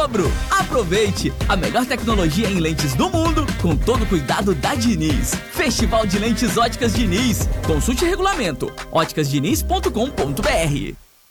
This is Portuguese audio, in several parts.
dobro. Aproveite a melhor tecnologia em lentes do mundo com todo o cuidado da Diniz. Festival de Lentes Óticas Diniz. Consulte o regulamento óticasdiniz.com.br.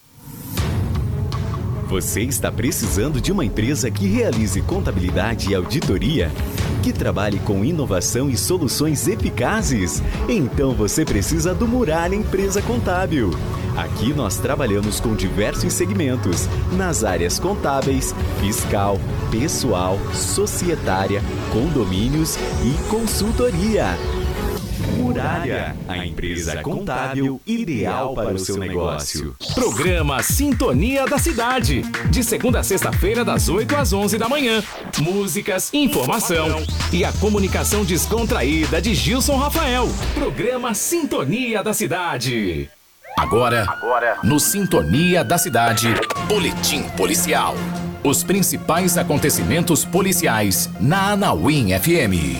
Você está precisando de uma empresa que realize contabilidade e auditoria? Que trabalhe com inovação e soluções eficazes? Então você precisa do Muralha Empresa Contábil. Aqui nós trabalhamos com diversos segmentos, nas áreas contábeis, fiscal, pessoal, societária, condomínios e consultoria. Muralha, a empresa contábil ideal para o seu negócio. Programa Sintonia da Cidade, de segunda a sexta-feira das 8 às 11 da manhã. Músicas, informação e a comunicação descontraída de Gilson Rafael. Programa Sintonia da Cidade. Agora, no Sintonia da Cidade, Boletim Policial. Os principais acontecimentos policiais na Anauim FM.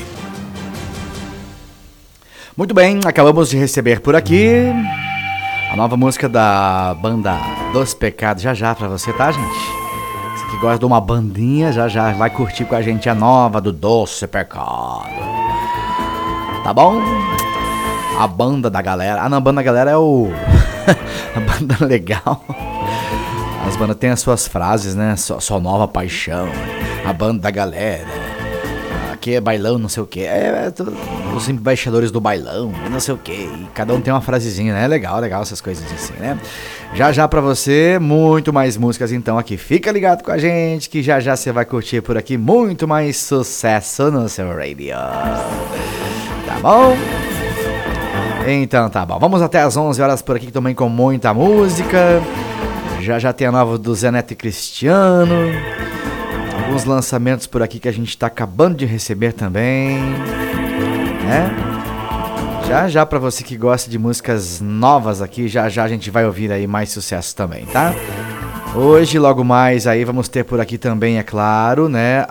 Muito bem, acabamos de receber por aqui a nova música da banda Dos Pecados. Já pra você, tá, gente? Você que gosta de uma bandinha, já vai curtir com a gente a nova do Doce Pecado. Tá bom? A banda da galera. Ah, não, a banda da galera é o... a banda legal. As bandas têm as suas frases, né? Só nova paixão. A banda da galera. Aqui é bailão, não sei o que. Os embaixadores do bailão, não sei o que. E cada um tem uma frasezinha, né? Legal essas coisas assim, né? Já pra você, muito mais músicas então aqui. Fica ligado com a gente que já você vai curtir por aqui muito mais sucesso no seu radio. Tá bom? Então tá bom. Vamos até às 11 horas por aqui também com muita música. Já tem a nova do Zé Neto e Cristiano. Alguns lançamentos por aqui que a gente tá acabando de receber também, né? Já pra você que gosta de músicas novas aqui, já a gente vai ouvir aí mais sucesso também, tá? Hoje, logo mais aí, vamos ter por aqui também, é claro, né?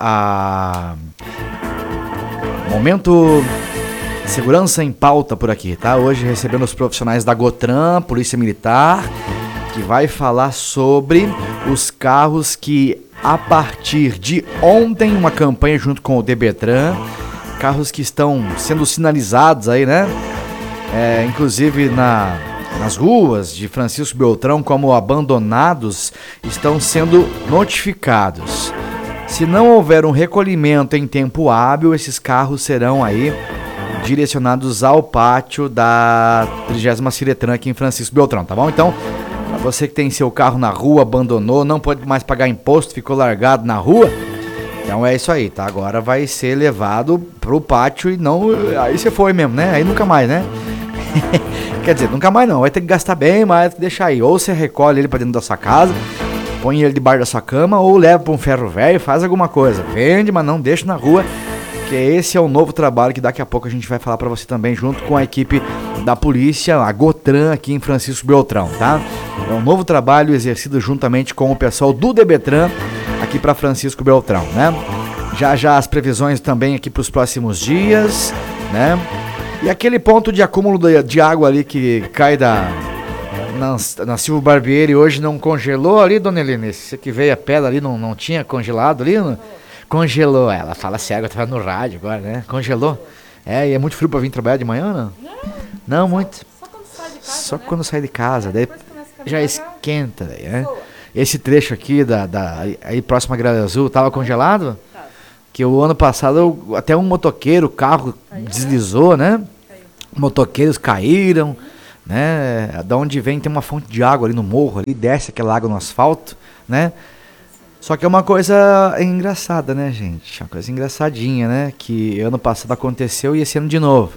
Momento Segurança em Pauta por aqui, tá? Hoje recebendo os profissionais da Gotran, Polícia Militar, que vai falar sobre os carros que... A partir de ontem, uma campanha junto com o Debetran, carros que estão sendo sinalizados aí, né? Inclusive nas ruas de Francisco Beltrão como abandonados, estão sendo notificados. Se não houver um recolhimento em tempo hábil, esses carros serão aí direcionados ao pátio da 30ª Ciretran aqui em Francisco Beltrão, tá bom? Então... Você que tem seu carro na rua, abandonou, não pode mais pagar imposto, ficou largado na rua. Então é isso aí, tá? Agora vai ser levado pro pátio e não... Aí você foi mesmo, né? Aí nunca mais, né? Quer dizer, nunca mais não. Vai ter que gastar bem mais, deixar aí. Ou você recolhe ele pra dentro da sua casa, põe ele debaixo da sua cama, ou leva pra um ferro velho, faz alguma coisa. Vende, mas não deixa na rua. Que esse é o novo trabalho que daqui a pouco a gente vai falar pra você também, junto com a equipe da polícia, a Gotran, aqui em Francisco Beltrão, tá? É um novo trabalho exercido juntamente com o pessoal do Debetran, aqui pra Francisco Beltrão, né? Já as previsões também aqui pros próximos dias, né? E aquele ponto de acúmulo de água ali que cai na Silvio Barbieri hoje não congelou ali, dona Helene? Você que veio a pedra ali, não tinha congelado ali, não? Congelou, ela fala sério, eu tava no rádio agora, né? Congelou. E é muito frio pra vir trabalhar de manhã, não? Não, muito. Só quando sai de casa, daí já esquenta, daí, né? Esse trecho aqui aí próximo à Gralha Azul tava congelado? Que o ano passado até um motoqueiro, o carro deslizou, né? Motoqueiros caíram, né? Da onde vem tem uma fonte de água ali no morro, ali desce aquela água no asfalto, né? Só que é uma coisa engraçada, né, gente? Uma coisa engraçadinha, né? Que ano passado aconteceu e esse ano de novo.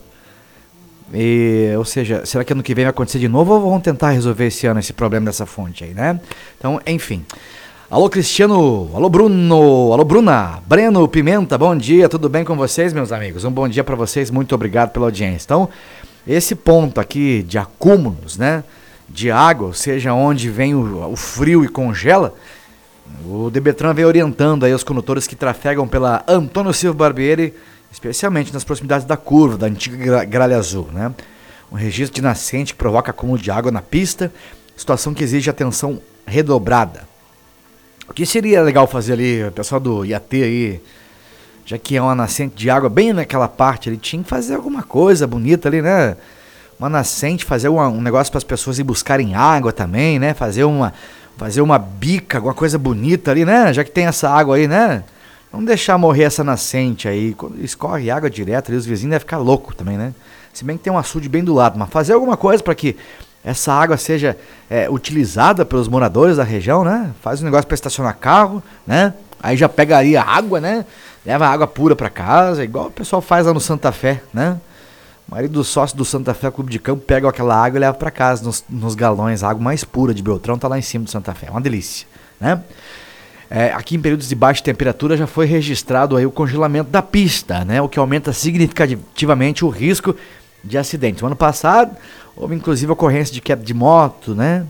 Ou seja, será que ano que vem vai acontecer de novo ou vão tentar resolver esse ano esse problema dessa fonte aí, né? Então, enfim. Alô, Cristiano. Alô, Bruno. Alô, Bruna. Breno Pimenta, bom dia. Tudo bem com vocês, meus amigos? Um bom dia para vocês. Muito obrigado pela audiência. Então, esse ponto aqui de acúmulos, né? De água, ou seja, onde vem o frio e congela... O Debetran vem orientando aí os condutores que trafegam pela Antônio Silva Barbieri, especialmente nas proximidades da curva, da antiga Gralha Azul, né? Um registro de nascente que provoca acúmulo de água na pista, situação que exige atenção redobrada. O que seria legal fazer ali, o pessoal do IAT aí, já que é uma nascente de água bem naquela parte ali, tinha que fazer alguma coisa bonita ali, né? Uma nascente, fazer um negócio para as pessoas ir buscarem água também, né? Fazer uma bica, alguma coisa bonita ali, né? Já que tem essa água aí, né? Não deixar morrer essa nascente aí. Quando escorre água direto ali, os vizinhos devem ficar loucos também, né? Se bem que tem um açude bem do lado, mas fazer alguma coisa para que essa água seja utilizada pelos moradores da região, né? Faz um negócio para estacionar carro, né? Aí já pegaria água, né? Leva água pura para casa, igual o pessoal faz lá no Santa Fé, né? O marido do sócio do Santa Fé Clube de Campo pega aquela água e leva para casa nos galões. A água mais pura de Beltrão tá lá em cima do Santa Fé, é uma delícia, né? Aqui em períodos de baixa temperatura já foi registrado aí o congelamento da pista, né? O que aumenta significativamente o risco de acidentes. No ano passado houve inclusive ocorrência de queda de moto, né?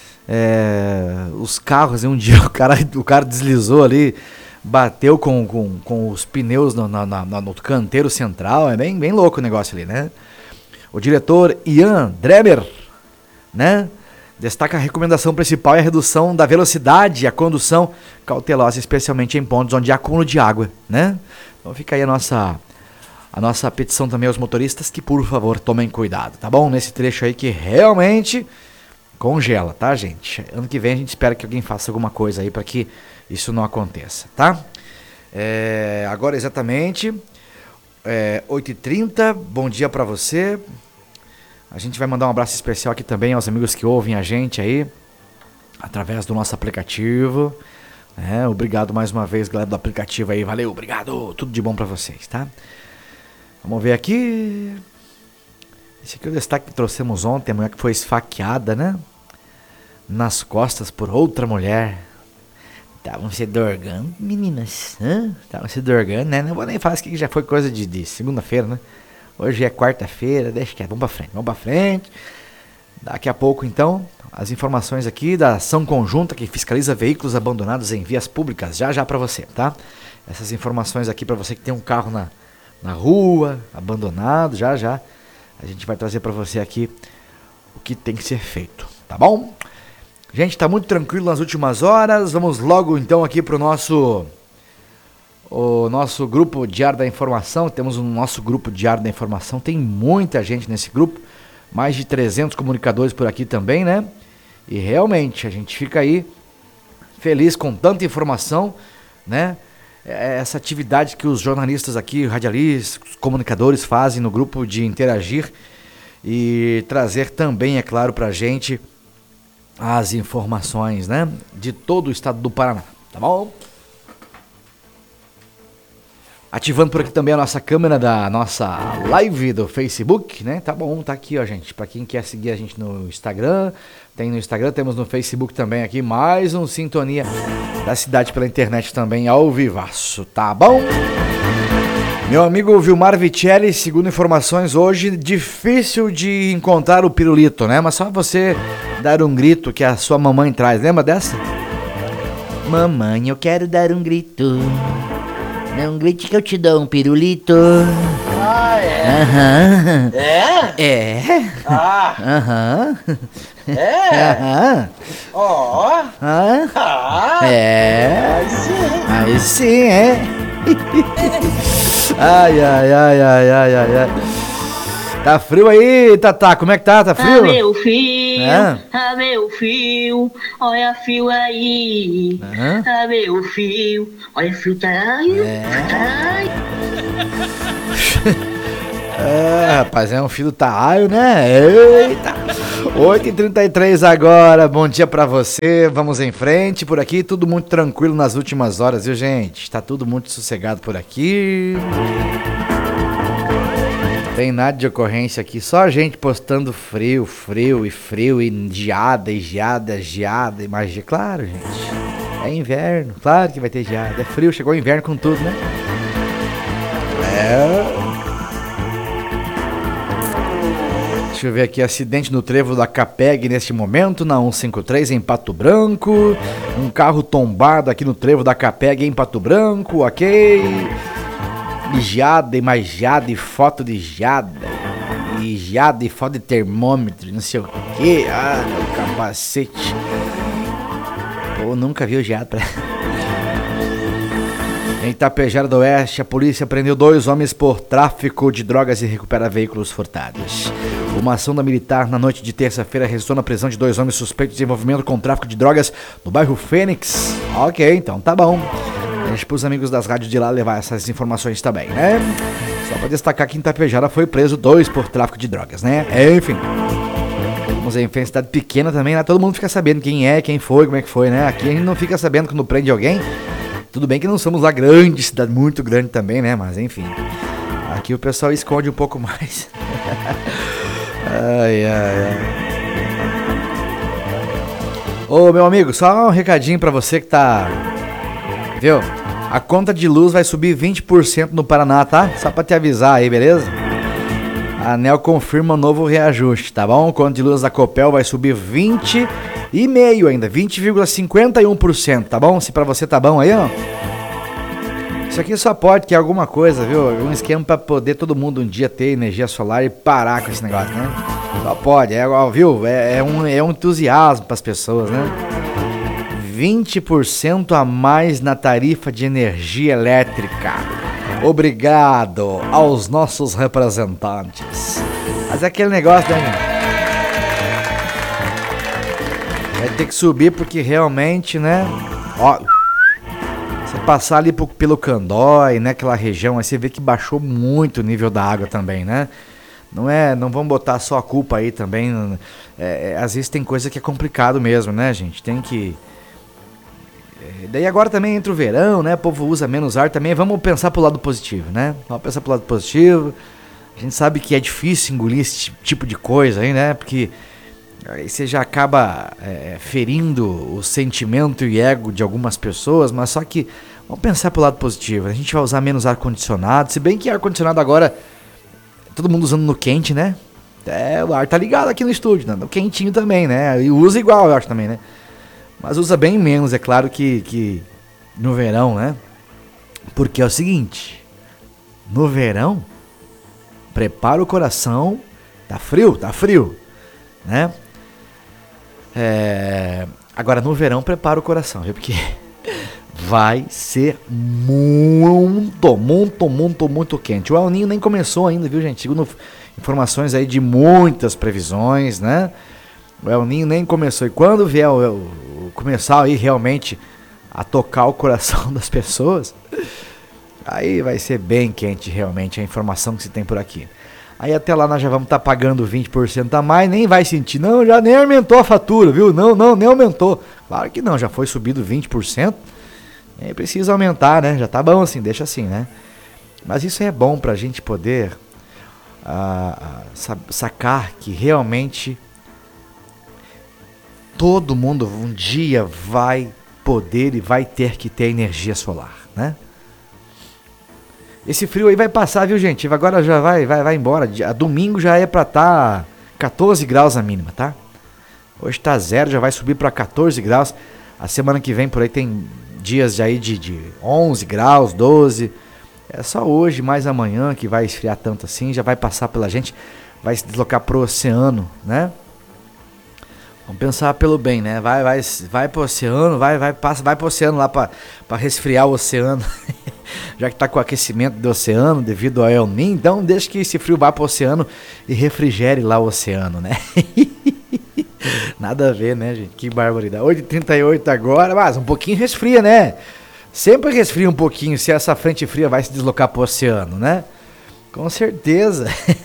Os carros, um dia o cara deslizou ali, bateu com os pneus no canteiro central. É bem louco o negócio ali, né? O diretor Ian Dremer, né, destaca a recomendação principal é a redução da velocidade e a condução cautelosa, especialmente em pontos onde há acúmulo de água, né? Então fica aí a nossa petição também aos motoristas que, por favor, tomem cuidado, tá bom? Nesse trecho aí que realmente congela, tá, gente? Ano que vem a gente espera que alguém faça alguma coisa aí para que isso não aconteça, tá? Agora exatamente 8h30, bom dia para você. A gente vai mandar um abraço especial aqui também aos amigos que ouvem a gente aí através do nosso aplicativo. Obrigado mais uma vez, galera do aplicativo aí, valeu, obrigado, tudo de bom para vocês, tá? Vamos ver aqui. Esse aqui é o destaque que trouxemos ontem, a mulher que foi esfaqueada, né? Nas costas por outra mulher. Estavam se dorgando, meninas. Estavam se dorgando, né? Não vou nem falar isso que já foi coisa de segunda-feira, né? Hoje é quarta-feira, deixa que vamos pra frente. Daqui a pouco, então, as informações aqui da ação conjunta que fiscaliza veículos abandonados em vias públicas. Já pra você, tá? Essas informações aqui pra você que tem um carro na rua, abandonado, já. A gente vai trazer pra você aqui o que tem que ser feito, tá bom? Gente, tá muito tranquilo nas últimas horas. Vamos logo então aqui pro nosso grupo Diário da Informação. Temos o nosso grupo Diário da Informação. Tem muita gente nesse grupo. Mais de 300 comunicadores por aqui também, né? E realmente a gente fica aí feliz com tanta informação, né? Essa atividade que os jornalistas aqui, radialistas, comunicadores fazem no grupo de interagir e trazer também, é claro, pra gente as informações, né, de todo o estado do Paraná, tá bom? Ativando por aqui também a nossa câmera da nossa live do Facebook, né? Tá bom, tá aqui, ó, gente. Pra quem quer seguir a gente no Instagram, tem no Instagram, temos no Facebook também aqui, mais um Sintonia da Cidade pela internet também, ao vivaço, tá bom? Meu amigo Vilmar Vicelli, segundo informações, hoje difícil de encontrar o pirulito, né? Mas só você dar um grito que a sua mamãe traz, lembra dessa? Mamãe, eu quero dar um grito. Não grite que eu te dou um pirulito. Ah, é? Aham. É? Ah. Aham. É? Aham. Ó. Ah. É. Aí sim. Aí sim, é. Ai. Tá frio aí, Tatá? Como é que tá? Tá frio? Meu fio, olha fio aí. Meu fio, olha fio, tá aí. Rapaz, é um fio do Taaio, né? Eita! 8h33 agora, bom dia pra você, vamos em frente por aqui, tudo muito tranquilo nas últimas horas, viu, gente? Tá tudo muito sossegado por aqui. Não tem nada de ocorrência aqui, só a gente postando frio, e geada, mas claro, gente, é inverno, claro que vai ter geada, é frio, chegou o inverno com tudo, né? Deixa eu ver aqui, acidente no trevo da Capeg neste momento, na 153 em Pato Branco, um carro tombado aqui no trevo da Capeg em Pato Branco, ok? E geada e mais geada e foto de geada, e geada e foto de termômetro, não sei o que, meu capacete. Pô, nunca vi o geado. Em Tapejara do Oeste, a polícia prendeu 2 homens por tráfico de drogas e recupera veículos furtados. Uma ação da militar na noite de terça-feira resultou na prisão de 2 homens suspeitos de envolvimento com tráfico de drogas no bairro Fênix. Ok, então tá bom. Deixa pros amigos das rádios de lá levar essas informações também, né? Só pra destacar que em Tapejara foi preso 2 por tráfico de drogas, né? Enfim. Vamos em frente, cidade pequena também, né? Todo mundo fica sabendo quem é, quem foi, como é que foi, né? Aqui a gente não fica sabendo quando prende alguém. Tudo bem que não somos lá grande, cidade muito grande também, né? Mas enfim. Aqui o pessoal esconde um pouco mais. Ai. Ô, meu amigo, só um recadinho pra você que tá... Viu? A conta de luz vai subir 20% no Paraná, tá? Só pra te avisar aí, beleza? A ANEEL confirma novo reajuste, tá bom? A conta de luz da Copel vai subir 20,5% ainda, 20,51%, tá bom? Se pra você tá bom aí, ó. Isso aqui só pode que é alguma coisa, viu? Um esquema pra poder todo mundo um dia ter energia solar e parar com esse negócio, né? Só pode, viu? É um entusiasmo pras pessoas, né? 20% a mais na tarifa de energia elétrica. Obrigado aos nossos representantes. Mas é aquele negócio, né, gente? Vai ter que subir porque realmente, né? Ó, você passar ali pelo Candói, né? Aquela região, aí você vê que baixou muito o nível da água também, né? Não vamos botar só a culpa aí também. Às vezes tem coisa que é complicado mesmo, né, gente? Tem que... Daí agora também entra o verão, né? O povo usa menos ar também. Vamos pensar pro lado positivo, né? Vamos pensar pro lado positivo. A gente sabe que é difícil engolir esse tipo de coisa aí, né? Porque aí você já acaba ferindo o sentimento e ego de algumas pessoas. Mas só que vamos pensar pro lado positivo. A gente vai usar menos ar-condicionado. Se bem que ar-condicionado agora, todo mundo usando no quente, né? O ar tá ligado aqui no estúdio, né? No quentinho também, né? E usa igual, eu acho também, né? Mas usa bem menos, é claro que no verão, né? Porque é o seguinte, no verão, prepara o coração, tá frio, né? Agora no verão, prepara o coração, viu? Porque vai ser muito quente. O El Niño nem começou ainda, viu, gente? Segundo informações aí de muitas previsões, né? O El Niño nem começou. E quando vier começar aí realmente a tocar o coração das pessoas, aí vai ser bem quente realmente a informação que se tem por aqui. Aí até lá nós já vamos estar pagando 20% a mais, nem vai sentir. Não, já nem aumentou a fatura, viu? Não, nem aumentou. Claro que não, já foi subido 20%. Nem precisa aumentar, né? Já tá bom assim, deixa assim, né? Mas isso é bom pra gente poder sacar que realmente todo mundo um dia vai poder e vai ter que ter energia solar, né? Esse frio aí vai passar, viu, gente? Agora já vai embora. Domingo já é pra estar 14 graus a mínima, tá? Hoje tá 0, já vai subir pra 14 graus. A semana que vem por aí tem dias aí de 11 graus, 12. É só hoje, mais amanhã que vai esfriar tanto assim. Já vai passar pela gente, vai se deslocar pro oceano, né? Vamos pensar pelo bem, né? Vai pro oceano, vai pro oceano lá pra resfriar o oceano. Já que tá com o aquecimento do oceano devido ao El Niño, então deixa que esse frio vá pro oceano e refrigere lá o oceano, né? Nada a ver, né, gente? Que barbaridade. 8h38 agora, mas um pouquinho resfria, né? Sempre resfria um pouquinho se essa frente fria vai se deslocar pro oceano, né? Com certeza.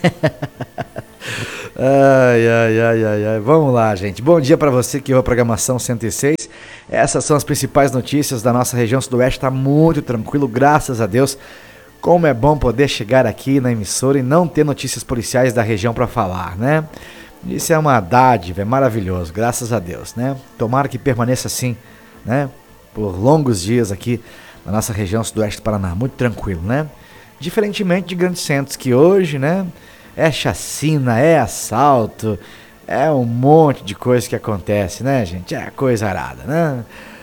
Ai. Vamos lá, gente. Bom dia para você que ouve a programação 106. Essas são as principais notícias da nossa região sudoeste. Tá muito tranquilo, graças a Deus. Como é bom poder chegar aqui na emissora e não ter notícias policiais da região para falar, né? Isso é uma dádiva, é maravilhoso, graças a Deus, né? Tomara que permaneça assim, né? Por longos dias aqui na nossa região sudoeste do Paraná. Muito tranquilo, né? Diferentemente de grandes centros que hoje, né? É chacina, é assalto, é um monte de coisa que acontece, né, gente? É coisa arada, né?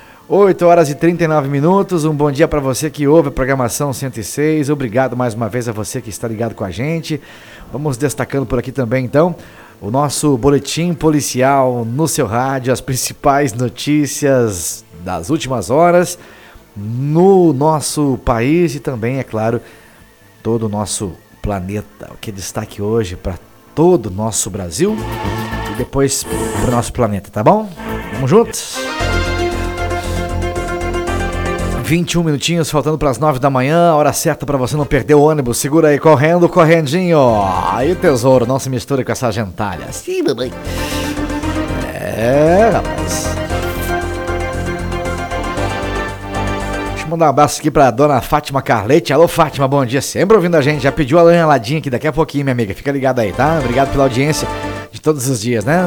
8h39, um bom dia para você que ouve a programação 106. Obrigado mais uma vez a você que está ligado com a gente. Vamos destacando por aqui também, então. o nosso boletim policial no seu rádio, as principais notícias das últimas horas no nosso país e também, é claro, todo o nosso planeta. O que é destaque hoje para todo o nosso Brasil e depois para o nosso planeta, tá bom? Vamos juntos? 21 minutinhos faltando para as 9 da manhã, hora certa para você não perder o ônibus. Segura aí, correndo, correndinho. Aí o tesouro, não se misture com essa gentalha. Sim, mamãe. Rapaz. Deixa eu mandar um abraço aqui pra dona Fátima Carlete. Alô, Fátima, bom dia. Sempre ouvindo a gente. Já pediu a lanha-ladinha aqui daqui a pouquinho, minha amiga. Fica ligado aí, tá? Obrigado pela audiência de todos os dias, né?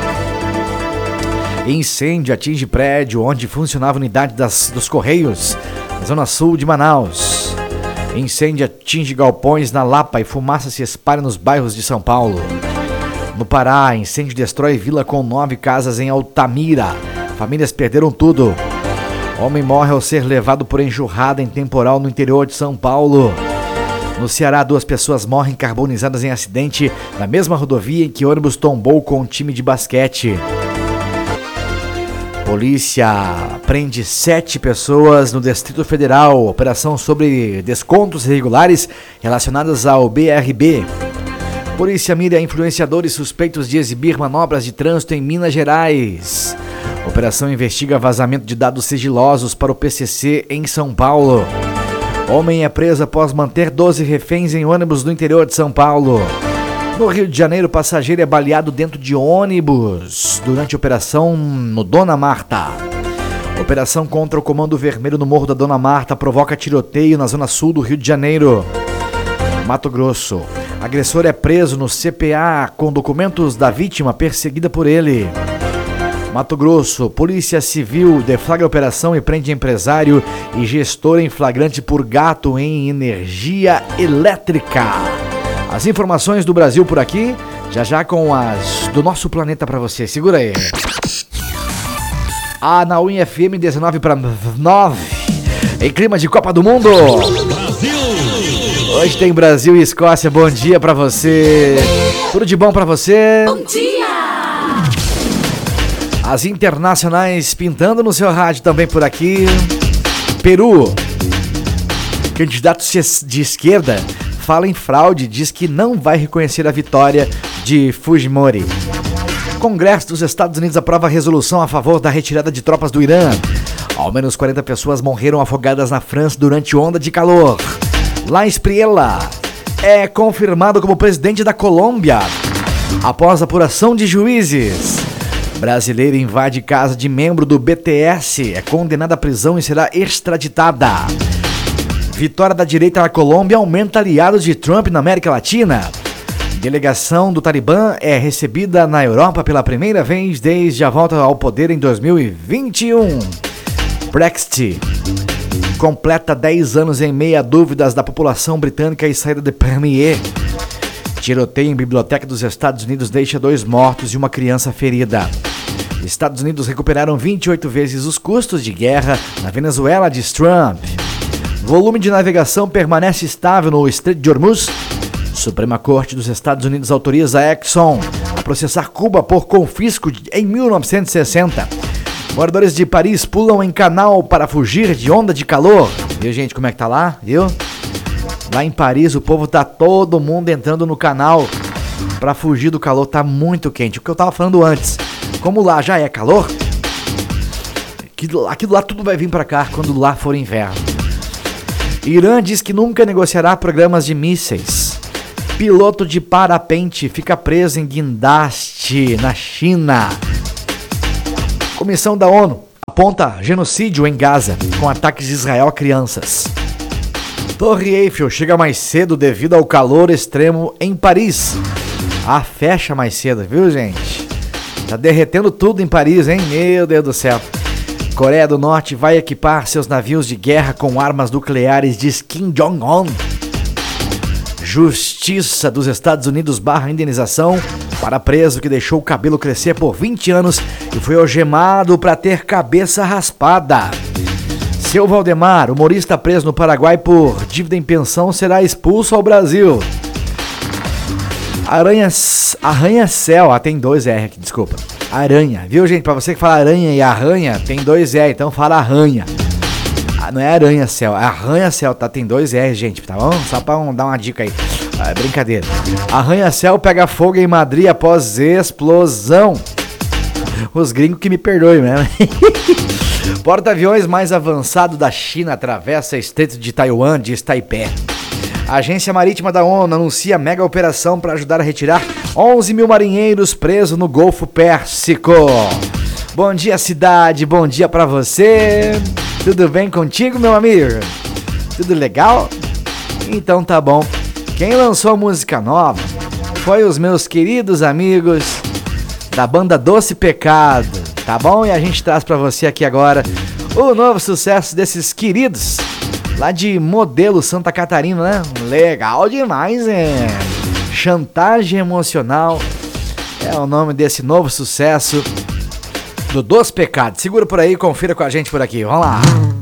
Incêndio atinge prédio onde funcionava a unidade dos Correios, na zona sul de Manaus. Incêndio atinge galpões na Lapa e fumaça se espalha nos bairros de São Paulo. No Pará, incêndio destrói vila com 9 casas em Altamira. Famílias perderam tudo. Homem morre ao ser levado por enxurrada em temporal no interior de São Paulo. No Ceará, 2 pessoas morrem carbonizadas em acidente na mesma rodovia em que ônibus tombou com um time de basquete. Polícia prende 7 pessoas no Distrito Federal. Operação sobre descontos irregulares relacionados ao BRB. Polícia mira influenciadores suspeitos de exibir manobras de trânsito em Minas Gerais. Operação investiga vazamento de dados sigilosos para o PCC em São Paulo. Homem é preso após manter 12 reféns em ônibus do interior de São Paulo. No Rio de Janeiro, passageiro é baleado dentro de ônibus durante a operação no Dona Marta. Operação contra o Comando Vermelho no Morro da Dona Marta provoca tiroteio na zona sul do Rio de Janeiro. Mato Grosso. Agressor é preso no CPA com documentos da vítima perseguida por ele. Mato Grosso. Polícia Civil deflagra operação e prende empresário e gestor em flagrante por gato em energia elétrica. As informações do Brasil por aqui, já com as do nosso planeta pra você. Segura aí. Na UniFM 19 para 9. Em clima de Copa do Mundo. Brasil! Hoje tem Brasil e Escócia. Bom dia pra você. Tudo de bom pra você? Bom dia! As internacionais pintando no seu rádio também por aqui. Peru. Candidato de esquerda fala em fraude, diz que não vai reconhecer a vitória de Fujimori. Congresso dos Estados Unidos aprova a resolução a favor da retirada de tropas do Irã. Ao menos 40 pessoas morreram afogadas na França durante onda de calor. La Espriella é confirmado como presidente da Colômbia após apuração de juízes. Brasileira invade casa de membro do BTS, é condenada à prisão e será extraditada. Vitória da direita na Colômbia aumenta aliados de Trump na América Latina. Delegação do Talibã é recebida na Europa pela primeira vez desde a volta ao poder em 2021. Brexit completa 10 anos em meio a dúvidas da população britânica e saída de Premier. Tiroteio em biblioteca dos Estados Unidos deixa 2 mortos e uma criança ferida. Estados Unidos recuperaram 28 vezes os custos de guerra na Venezuela, diz Trump. Volume de navegação permanece estável no Estreito de Hormuz. Suprema Corte dos Estados Unidos autoriza a Exxon a processar Cuba por confisco em 1960. Moradores de Paris pulam em canal para fugir de onda de calor. Viu, gente, como é que tá lá? Viu? Lá em Paris o povo tá todo mundo entrando no canal para fugir do calor. Tá muito quente. O que eu tava falando antes. Como lá já é calor, aquilo lá tudo vai vir para cá quando lá for inverno. Irã diz que nunca negociará programas de mísseis. Piloto de parapente fica preso em guindaste na China. Comissão da ONU aponta genocídio em Gaza com ataques de Israel a crianças. Torre Eiffel chega mais cedo devido ao calor extremo em Paris. Fecha mais cedo, viu, gente? Tá derretendo tudo em Paris, hein? Meu Deus do céu. Coreia do Norte vai equipar seus navios de guerra com armas nucleares, diz Kim Jong-un. Justiça dos Estados Unidos barra indenização para preso que deixou o cabelo crescer por 20 anos e foi algemado para ter cabeça raspada. Seu Valdemar, humorista preso no Paraguai por dívida em pensão, será expulso ao Brasil. Arranha-céu, tem 2 R aqui, desculpa. Aranha, viu, gente? Pra você que fala aranha e arranha, tem 2 R, então fala arranha. Não é aranha-céu, é arranha-céu, tá? Tem 2 R, gente, tá bom? Só pra dar uma dica aí. Brincadeira. Arranha-céu pega fogo em Madrid após explosão. Os gringos que me perdoem, né? Porta-aviões mais avançado da China atravessa Estreito de Taiwan, diz Taipei. A Agência Marítima da ONU anuncia mega operação para ajudar a retirar 11 mil marinheiros presos no Golfo Pérsico. Bom dia, cidade, bom dia pra você. Tudo bem contigo, meu amigo? Tudo legal? Então tá bom. Quem lançou a música nova foi os meus queridos amigos da banda Doce Pecado, tá bom? E a gente traz pra você aqui agora o novo sucesso desses queridos lá de Modelo, Santa Catarina, né? Legal demais, hein? Chantagem Emocional é o nome desse novo sucesso do Doce Pecado. Segura por aí, confira com a gente por aqui. Vamos lá.